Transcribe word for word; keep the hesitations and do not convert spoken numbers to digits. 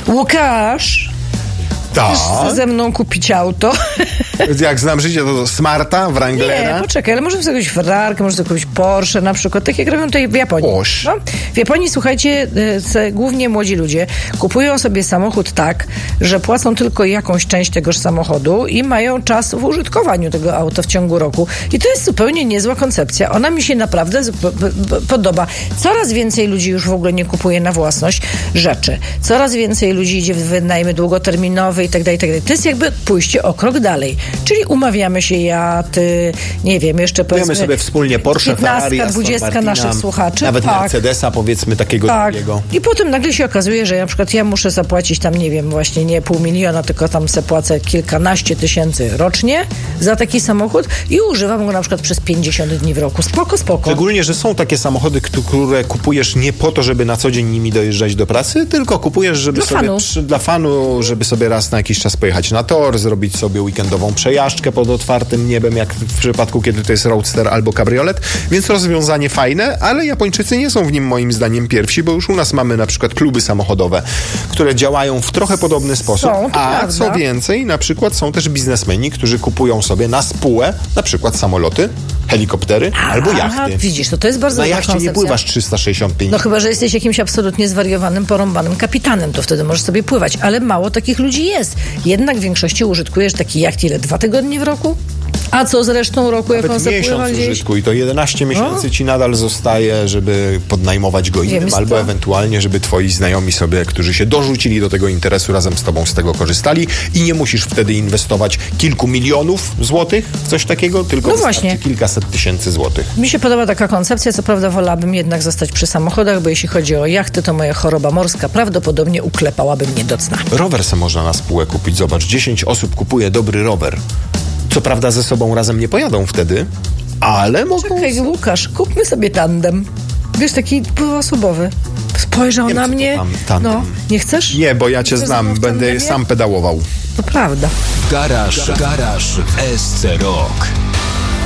Łukasz, Tak. chcesz ze mną kupić auto? Jak znam życie, to Smarta, Wranglera. Nie, poczekaj, ale możemy sobie kupić Ferrarkę, możemy sobie kupić Porsche na przykład, tak jak robią tutaj w Japonii. Porsche. No, w Japonii, słuchajcie, y, głównie młodzi ludzie kupują sobie samochód tak, że płacą tylko jakąś część tegoż samochodu i mają czas w użytkowaniu tego auta w ciągu roku. I to jest zupełnie niezła koncepcja. Ona mi się naprawdę z- p- p- podoba. Coraz więcej ludzi już w ogóle nie kupuje na własność rzeczy. Coraz więcej ludzi idzie w wynajmy długoterminowe i tak dalej, i tak dalej. To jest jakby pójście o krok dalej. Czyli umawiamy się ja, ty, nie wiem, jeszcze powiedzmy... Kupujemy sobie wspólnie Porsche, Ferrari, Aston dwudziestka Martina, naszych słuchaczy. nawet tak. Mercedesa, powiedzmy, takiego Tak. drugiego. I potem nagle się okazuje, że na przykład ja muszę zapłacić tam, nie wiem, właśnie nie pół miliona, tylko tam se płacę kilkanaście tysięcy rocznie za taki samochód i używam go na przykład przez pięćdziesiąt dni w roku. Spoko, spoko. Szczególnie, że są takie samochody, które kupujesz nie po to, żeby na co dzień nimi dojeżdżać do pracy, tylko kupujesz, żeby Dla sobie fanu. przy, dla fanu, żeby sobie raz na jakiś czas pojechać na tor, zrobić sobie weekendową przejażdżkę pod otwartym niebem, jak w przypadku, kiedy to jest roadster albo kabriolet. Więc rozwiązanie fajne, ale Japończycy nie są w nim moim zdaniem pierwsi, bo już u nas mamy na przykład kluby samochodowe, które działają w trochę podobny sposób, Są, to a prawda. co więcej, na przykład są też biznesmeni, którzy kupują sobie na spółę na przykład samoloty, helikoptery albo Aha, jachty. widzisz, to, to jest bardzo Na dobra jachcie nie koncepcja. pływasz trzysta sześćdziesiąt pięć. No chyba, że jesteś jakimś absolutnie zwariowanym, porąbanym kapitanem, to wtedy możesz sobie pływać. Ale mało takich ludzi jest. Jednak w większości użytkujesz taki jacht ile? Dwa tygodnie w roku? A co z resztą roku, jak on Nawet sobie pływa miesiąc gdzieś? użytku i to jedenaście miesięcy ci nadal zostaje, żeby podnajmować go innym, Wiem, albo to. ewentualnie, żeby twoi znajomi sobie, którzy się dorzucili do tego interesu, razem z tobą z tego korzystali i nie musisz wtedy inwestować kilku milionów złotych w coś takiego, tylko No wystarczy właśnie. kilkaset tysięcy złotych. Mi się podoba taka koncepcja, co prawda wolałabym jednak zostać przy samochodach, bo jeśli chodzi o jachty, to moja choroba morska prawdopodobnie uklepałaby mnie do cna. Rower se można na spółę kupić. Zobacz, dziesięć osób kupuje dobry rower. Co prawda ze sobą razem nie pojadą wtedy, ale mogą... Czekaj, Łukasz, kupmy sobie tandem. Wiesz, taki dwuosobowy. Spojrzał Nie wiem, na co to mnie. tam- tandem. No, nie chcesz? Nie, bo ja cię Chcesz znam, ze mną w będę tandemie? sam pedałował. To prawda. Garaż, garaż w S C Rock.